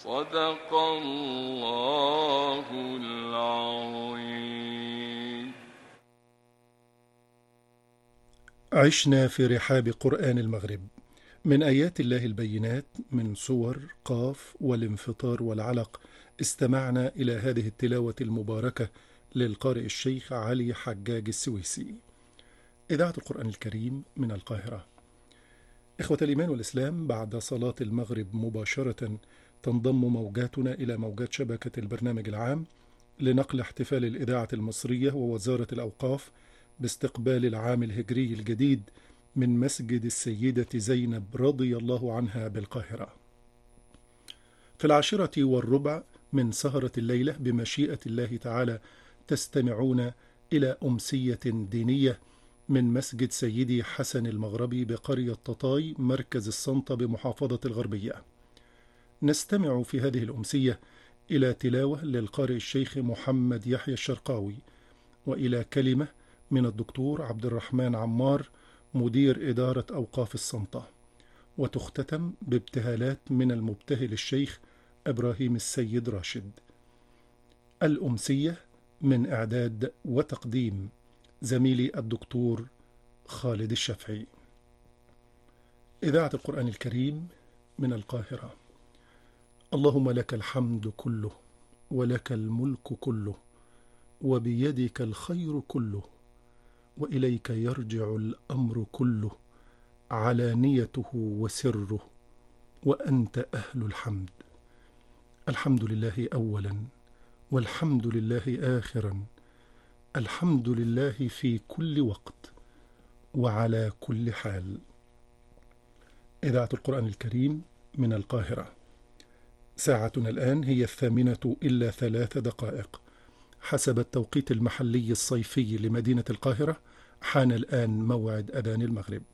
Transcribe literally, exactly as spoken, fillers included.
صدق الله العظيم. عشنا في رحاب قرآن المغرب، من آيات الله البينات، من سور قاف والانفطار والعلق. استمعنا إلى هذه التلاوة المباركة للقارئ الشيخ علي حجاج السويسي. إذاعة القرآن الكريم من القاهرة. إخوة الإيمان والإسلام، بعد صلاة المغرب مباشرة تنضم موجاتنا إلى موجات شبكة البرنامج العام لنقل احتفال الإذاعة المصرية ووزارة الأوقاف باستقبال العام الهجري الجديد من مسجد السيدة زينب رضي الله عنها بالقاهرة. في العاشرة والربع من سهرة الليلة بمشيئة الله تعالى تستمعون إلى أمسية دينية من مسجد سيدي حسن المغربي بقرية تطاي مركز السنطة بمحافظة الغربية. نستمع في هذه الأمسية إلى تلاوة للقارئ الشيخ محمد يحيى الشرقاوي، وإلى كلمة من الدكتور عبد الرحمن عمار مدير إدارة أوقاف السنطة، وتختتم بابتهالات من المبتهل الشيخ إبراهيم السيد راشد. الأمسية من إعداد وتقديم زميلي الدكتور خالد الشافعي. إذاعة القرآن الكريم من القاهرة. اللهم لك الحمد كله، ولك الملك كله، وبيدك الخير كله، وإليك يرجع الأمر كله، علانيته وسره، وأنت أهل الحمد. الحمد لله أولا، والحمد لله آخرا، الحمد لله في كل وقت وعلى كل حال. إذاعة القرآن الكريم من القاهرة. ساعتنا الآن هي الثامنة إلا ثلاث دقائق حسب التوقيت المحلي الصيفي لمدينة القاهرة. حان الآن موعد أذان المغرب.